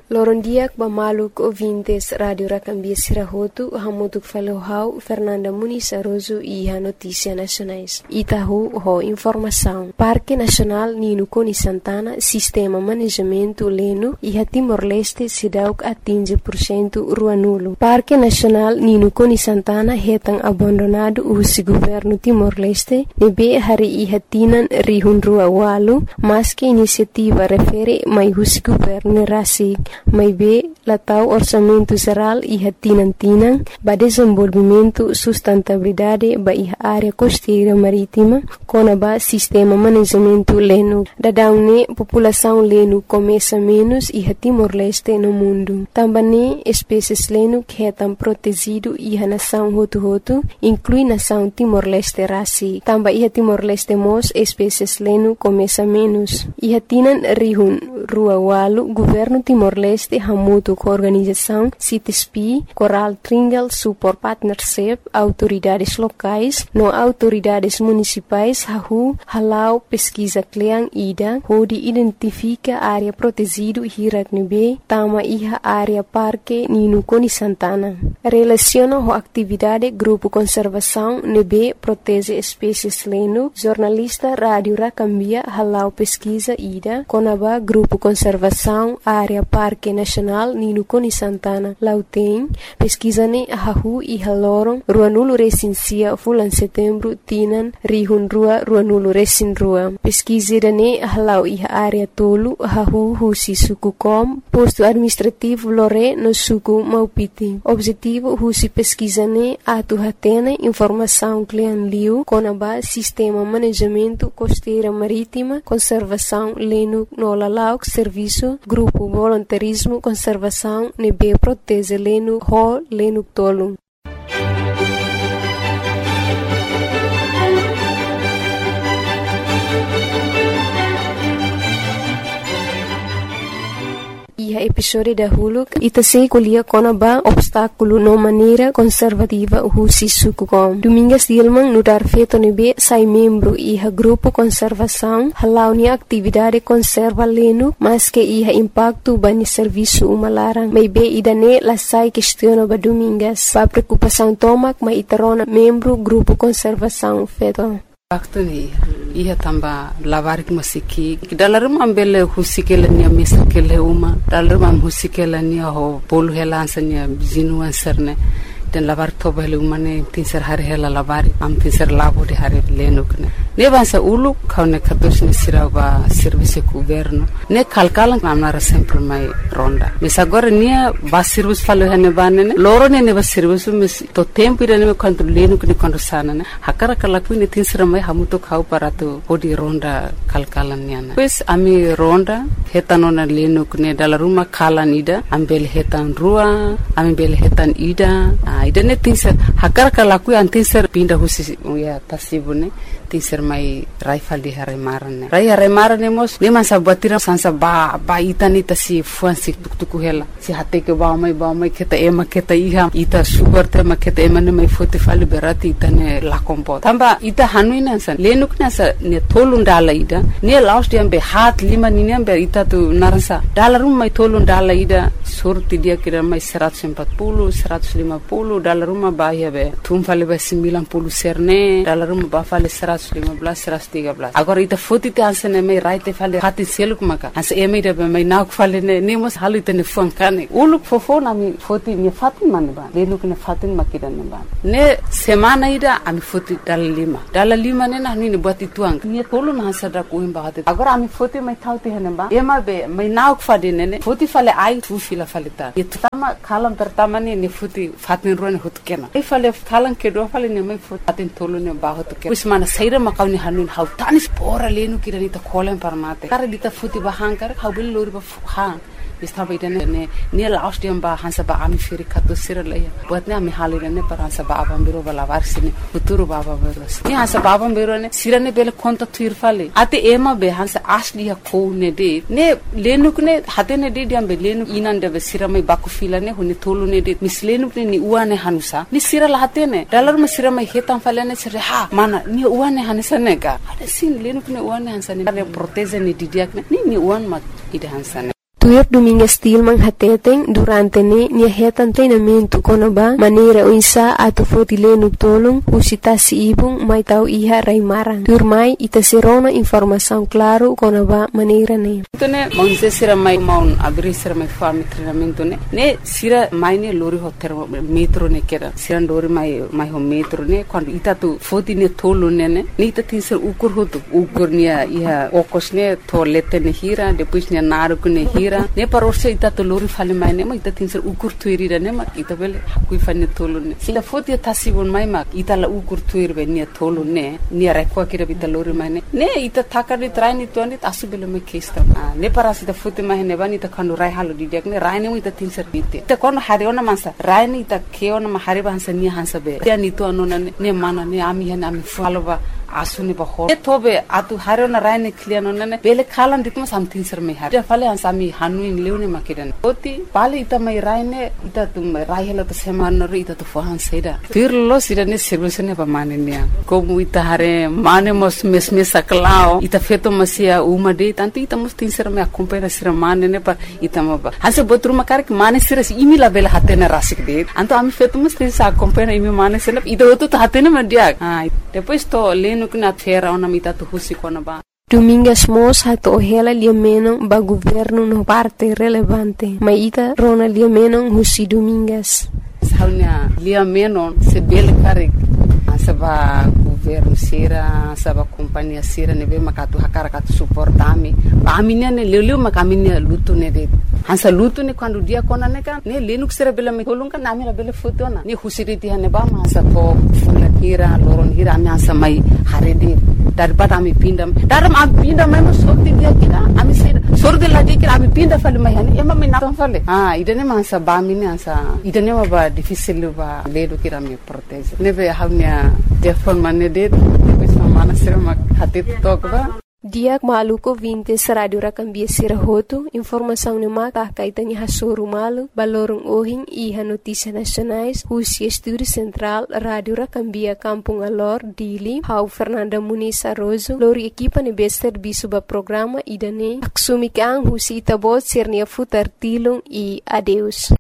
Lorondiak Bamaluk ouvintes Rádio Racambia Sirahotu, Hamutuk Falohau, Fernanda Muniz Aroso e a Notícia Nacionais. Itahu, ho informação. Parque Nacional Nino Coni Santana, Sistema Manejamento Leno e a Timor-Leste Sidauk atinge % rua nulo. Parque Nacional Nino Coni Santana retan abandonado o governo Timor-Leste, nebe hari ihatinan rihun rua walu, mas que iniciativa refere mai o governo rasik. Mai be latau orçamento geral e tinang ba desenvolvimento sustentabilidade ba área costeira marítima com ba sistema manejamento leno. Dadaune população leno começa menos e Timor-Leste no mundo. Também espécies leno que estão protegido e a nação Hutu inclui nação Timor-Leste rasi. Também Timor-Leste mos espécies leno começa menos. E tinan rihun rua walu governo Timor-Leste hamutu com organização CITESP, Coral Triangle Support Partnership, autoridades locais, não autoridades municipais, halau pesquisa kleang ida, onde identifica área protegida hiraknebe, tama iha área parque Nino Coni Santana. Relaciona a atividade grupo conservação nebe protege espécies leno, jornalista Rádio Racambia halau pesquisa ida, conaba grupo conservação área Parque Nacional Nino Coni Santana. Lautém, pesquisa-ne ahahu e haloron, rua nulo recensia fulan setembro, tinan, rihun rua nulo recin rua. Pesquisa-ne halau e área tolo, ahahu husi suku kom, posto administrativo lore no suku maupiti. Objetivo husi pesquisa-ne atu hatene informação klean liu, conaba sistema manejamento costeira marítima, conservação leno no lalauk serviço, grupo voluntarismo conservação nebe protege leno ho leno tolo. E episódio da Huluk itase kulia konaba obstáculo no maneira conservativa husi sukukom. Domingas Dilman nudar feto nebe sai membro iha grupo conservação halau ni atividade conserva leno mas que iha impacto bani serviço umalarang. May be idane la sai questiona ba domingas. Ba preocupação tomak ma itarona membro grupo conservação feto. Waktu ni ia tamba lavarik masiki dalam ambele husikela ni misakele uma dalam husikela ni ho polu helansanya zinuan serne dan lavar tobele umane tinser hari hela lavari am tinser labo de hari lenukne ne bansa ulu kaune kados ni siraba service governo ne kalkalan amnara sempre mai ronda misagora nia ba service falo hene banene loro ne ba service mis to tempo ide ne control lenukne conversana ne hakara kalaku ni tinser mai hamuto khau paratu odi ronda kalkalan niana pues ami ronda hetanona lenukne dalaruma kalan ida ambel hetan rua ambel hetan ida idane tinser hakar kalaku an tinser pinda husi ya tasibune tinser mai raifal di hare marane mos ne man sabatira sansa ba itani tasi fuansi tuku hela si hate ke ba mai keta iha ita sugar te maketa emane mai fote fali berati itane la kompo tamba ita hanuina san lenukna sa ne tolun dala ida ne last yambe hat lima ni ambe ita tu narasa dalarum mai tolun dala ida surti dia kira mai 140 150 dalam rumah bahaya be tum fale be 90 serne dalam rumah ba fale 115 113 agora ita foti te ansene mai raite fale hati seluk maka as eme de be mai nak fale ne mos halite ne funkane uluk fofo na mi foti ni fatin man ba lenuk ne fatin makidan ba ne semana ida ami foti dala lima ne na ni buat ituang ni tolu na sada ko imba hati agora ami foti mai thauti hene ba ema be mai nak fade ne foti fale ai tu fila fale ta itama kalam pertama ni foti fatin ruan hut kena ifale thalang ke do fale ne mai fatin tolu ne ba hut kena usmana saira makawni hanun hau tanis pora lenu kirani ta kholen parmate kar dita futi ba hankar khawbil lori ba khan istaba idane ne last yam ba hansa ba ami firi khato siralaya buatne ami halirane par hansa ba abam biro bala varsine uturu baba beros ni hansa baba biro ne sirane bele konta thir fale ate ema be hansa asli ha ko ne de ne lenuk ne hate ne de diam be lenu inan de be siramai baku filane hone tolu ne de mislenuk ne ni uane hanusa ni sirala hate ne dalar me siramai hetam fale ne sire ha mana ni uane hanisa ne ga ade sin lenuk ne uane hansa ne proteze ne didiak ne ni uan mat ide hansa ne Tuir Domingues Tilman hateteng durante nia hetan treinamento konaba maneira o insa ato fotile tolong usita si ibung mai tau iha raimarang. Tuir mai ita serona informação claro konaba maneira ne. Tone monse sira mai maun abri sira mai fami treinamento ne sira mai ne lori ho metro ne kera sira lori mai ho metro ne quando ita tu foti ne tolo ne ita tin sir ukur hotu ukur nia iha okos ne tolete ne hira depois ne naruku ne hira ne parorse ita to lori fale mai ne ma ita tin sir ukur tuiri ne ma ita bele kui fane tolo ne sila foti tasibon mai ma ita la ukur tuiri be nia tolo ne nia rekwa kira bita lori mai ne ita takari traini to ne asubele me kesta ne parasita foti mai ne bani ita kanu rai halu diak ne rai ne ita tin sir bite ita kono hariona mansa rai ne ita keona ma hariba hansa nia hansa be dia ni to anona ne mana ne ami hena ami faloba asuni ba ho tobe atu hariona rai ne kliano ne bele khalan ditma something sir me har dia fale hansa mi hanu in leune makidan oti pale ita mai rai ne ita tum rai hela to seman ro ita to fohan seda tirlo sira ne sirvesene ba mane nia komu ita hare mane mos mesme saklao ita feto masia uma de tanto ita mos tin sir me acompanha sira mane ne pa ita ma ba hanse botru makar ke mane sira imi la bela hatena rasik de anto ami feto mos tin sa acompanha imi mane sira ita oto to hatena ma dia depois to leno que na terra ona mita to husi kona ba Domingues Mos hato hela liamenon ba governo no parte relevante maita rona liamenon husi Domingues saunya liamenon se bele karik saba governo sira saba companhia sira nebe makatu hakara katu suportami aminia ne leleu makaminia lutu ne de hansa lutu ne quando dia kona ne kan ne lenuk sira bela me kolunga na amira bela fotona ne husiriti hane ba ma sa to fula hira loron hira ami hansa mai harede daripada ami pindam daram ami pindam mai sorti dia kira ami sira sorti la dia kira ami pinda fale mai hane ema me na fale idane ma hansa ba mini hansa idane ma ba difficile ba ledo kira mi protege nebe havnia telefon mane de depois mana sira mak hatit tokba Diak maluko vintes radio rakambia sirahoto informação ne mata kaitani hasoru malu balorong ohing iha notícia nacionais Husi Estúdio Central Radio Rakambia Kampung Alor Dili Hau Fernanda Muniz Arrozo lori equipa ne bester bisuba programa idane aksumikang Husi itabot sirnia futar tilung e adeus